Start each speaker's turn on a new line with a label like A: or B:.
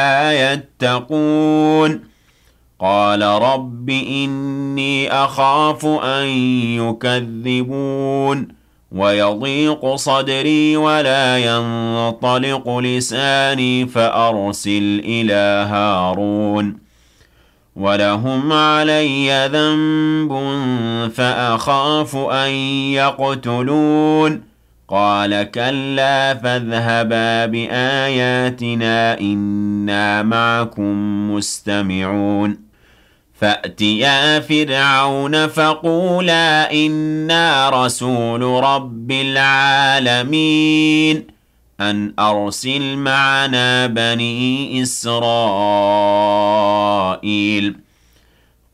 A: يتقون قال رب إني أخاف أن يكذبون ويضيق صدري ولا ينطلق لساني فأرسل إلى هارون ولهم علي ذنب فأخاف أن يقتلون قال كلا فاذهبا بآياتنا إنا معكم مستمعون فأتيا فرعون فقولا إنا رسول رب العالمين أن أرسل معنا بني إسرائيل